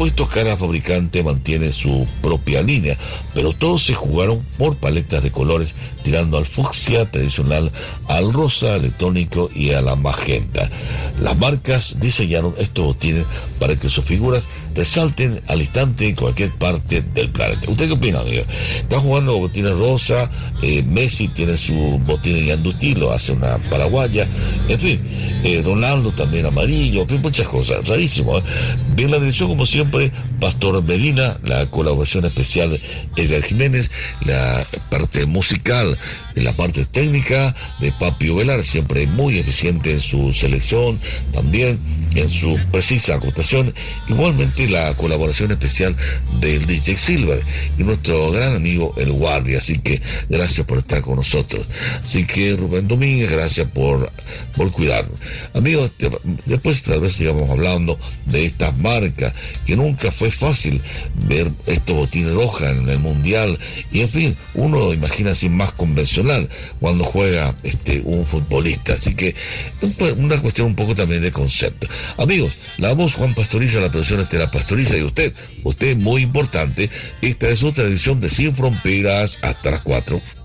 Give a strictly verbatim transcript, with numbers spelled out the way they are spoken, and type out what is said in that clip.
supuesto, cada fabricante mantiene su propia línea, pero todos se jugaron por paletas de colores, tirando al fucsia tradicional, al rosa electrónico y a la magenta. Las marcas diseñaron estos botines para que sus figuras resalten al instante en cualquier parte del planeta. ¿Usted qué opina, amigo? Está jugando botines rosa, eh, Messi tiene su botín Yandutí, lo hace una paraguaya, en fin, eh, Ronaldo también amarillo, en fin, muchas cosas, rarísimo, ¿eh? Bien, la dirección, como siempre, Pastor Medina, la colaboración especial Edgar Jiménez, la parte musical, la parte técnica de Papio Velar, siempre muy eficiente en su selección, también en su precisa acotación. Igualmente la colaboración especial del D J Silver y nuestro gran amigo El Guardia, así que gracias por estar con nosotros. Así que Rubén Domínguez, gracias por, por cuidarnos. Amigos, te, después tal vez sigamos hablando de estas marcas, que nunca fue fácil ver estos botines rojas en el Mundial, y en fin, uno lo imagina así más convencional cuando juega este un futbolista, así que una cuestión un poco también de concepto. Amigos, la voz Juan Pastoriza, la producción Estela Pastoriza, y usted, usted muy importante, esta es otra edición de Sin Fronteras, hasta las cuatro.